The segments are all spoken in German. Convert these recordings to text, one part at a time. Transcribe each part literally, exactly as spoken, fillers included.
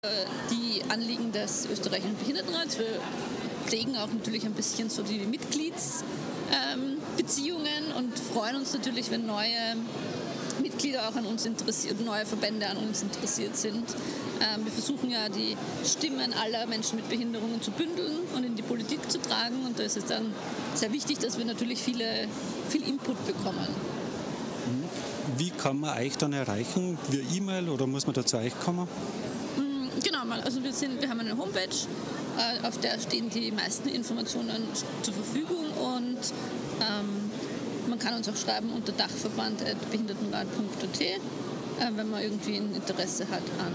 die Anliegen des österreichischen Behindertenrats. Wir pflegen auch natürlich ein bisschen so die Mitgliedsbeziehungen ähm, und freuen uns natürlich, wenn neue Mitglieder auch an uns interessiert, neue Verbände an uns interessiert sind. Ähm, wir versuchen ja, die Stimmen aller Menschen mit Behinderungen zu bündeln und in die Politik zu tragen. Und da ist es dann sehr wichtig, dass wir natürlich viele, viel Input bekommen. Wie kann man euch dann erreichen? Via E-Mail oder muss man da zu euch kommen? Genau, also wir, sind, wir haben eine Homepage, äh, auf der stehen die meisten Informationen zur Verfügung und ähm, man kann uns auch schreiben unter dachverband punkt behindertenrat punkt a t, äh, wenn man irgendwie ein Interesse hat an,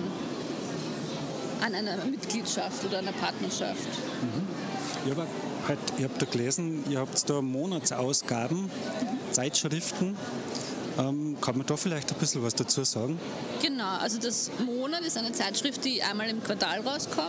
an einer Mitgliedschaft oder einer Partnerschaft. Mhm. Ich habe halt, ich hab da gelesen, ihr habt da Monatsausgaben, mhm. Zeitschriften. Ähm, kann man da vielleicht ein bisschen was dazu sagen? Genau, also das Monat ist eine Zeitschrift, die einmal im Quartal rauskommt.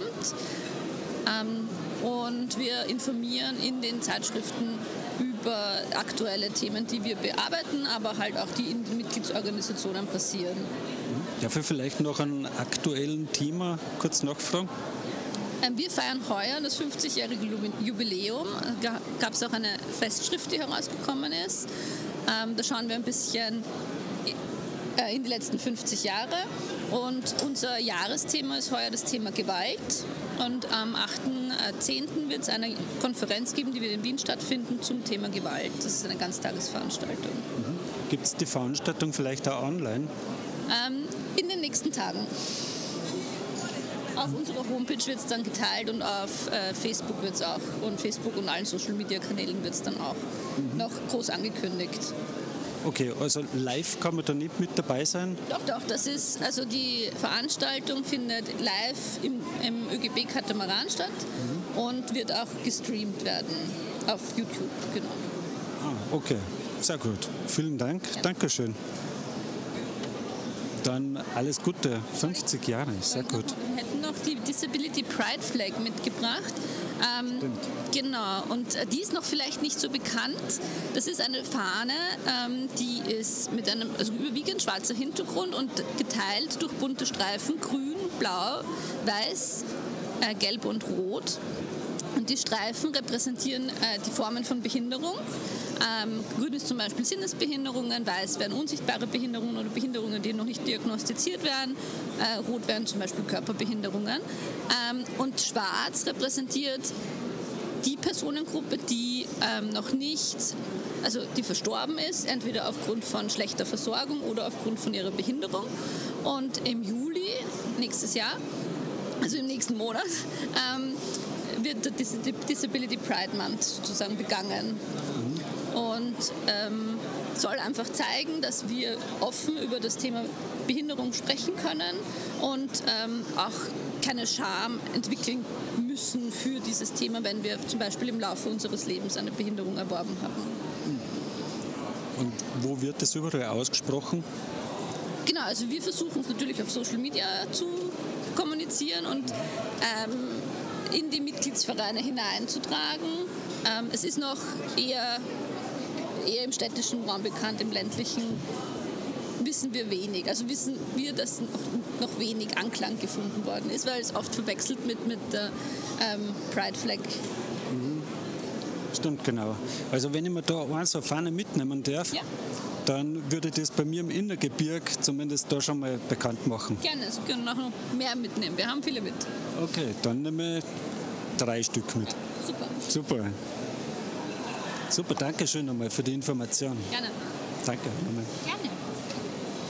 Ähm, und wir informieren in den Zeitschriften über aktuelle Themen, die wir bearbeiten, aber halt auch die in den Mitgliedsorganisationen passieren. Darf ich vielleicht noch ein aktuellen Thema kurz nachfragen? Ähm, wir feiern heuer das fünfzigjährige Jubiläum. Da gab es auch eine Festschrift, die herausgekommen ist. Ähm, da schauen wir ein bisschen äh, in die letzten fünfzig Jahre. Und unser Jahresthema ist heuer das Thema Gewalt. Und am achten zehnten wird es eine Konferenz geben, die wird in Wien stattfinden, zum Thema Gewalt. Das ist eine Ganztagesveranstaltung. Mhm. Gibt es die Veranstaltung vielleicht auch online? Ähm, in den nächsten Tagen. Auf unserer Homepage wird es dann geteilt und auf äh, Facebook wird es auch und Facebook und allen Social-Media-Kanälen wird es dann auch mhm. noch groß angekündigt. Okay, also live kann man da nicht mit dabei sein? Doch, doch, das ist, also die Veranstaltung findet live im, im ÖGB Katamaran statt mhm. und wird auch gestreamt werden auf YouTube, genau. Ah, okay, sehr gut. Vielen Dank, ja. Dankeschön. Dann alles Gute, fünfzig Jahre, sehr gut. Wir hätten noch die Disability Pride Flag mitgebracht. Ähm, Stimmt. Genau, und äh, die ist noch vielleicht nicht so bekannt. Das ist eine Fahne, ähm, die ist mit einem also überwiegend schwarzer Hintergrund und geteilt durch bunte Streifen, grün, blau, weiß, äh, gelb und rot. Und die Streifen repräsentieren äh, die Formen von Behinderung. Ähm, grün ist zum Beispiel Sinnesbehinderungen, weiß wären unsichtbare Behinderungen oder Behinderungen, die noch nicht diagnostiziert werden. Äh, rot wären zum Beispiel Körperbehinderungen. Ähm, und schwarz repräsentiert die Personengruppe, die ähm, noch nicht, also die verstorben ist, entweder aufgrund von schlechter Versorgung oder aufgrund von ihrer Behinderung. Und im Juli nächstes Jahr, also im nächsten Monat, ähm, wird der Disability Pride Month sozusagen begangen und ähm, soll einfach zeigen, dass wir offen über das Thema Behinderung sprechen können und ähm, auch keine Scham entwickeln müssen für dieses Thema, wenn wir zum Beispiel im Laufe unseres Lebens eine Behinderung erworben haben. Und wo wird das überall ausgesprochen? Genau, also wir versuchen es natürlich auf Social Media zu kommunizieren und ähm, in die Mitgliedsvereine hineinzutragen. Ähm, es ist noch eher, eher im städtischen Raum bekannt, im ländlichen wissen wir wenig. Also wissen wir, dass noch, noch wenig Anklang gefunden worden ist, weil es oft verwechselt mit, mit der ähm, Pride Flag. Mhm. Stimmt, genau. Also wenn ich mir da eine so eine Fahne mitnehmen darf, ja. Dann würde ich das bei mir im Innergebirg zumindest da schon mal bekannt machen. Gerne, Sie können auch noch mehr mitnehmen. Wir haben viele mit. Okay, dann nehme ich drei Stück mit. Super. Super. Super, danke schön nochmal für die Information. Gerne. Danke nochmal. Gerne.